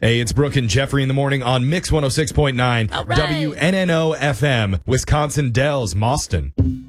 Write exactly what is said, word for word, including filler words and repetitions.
Hey, it's Brooke and Jeffrey in the morning on Mix one oh six point nine All right. W N N O F M, Wisconsin Dells, Mauston.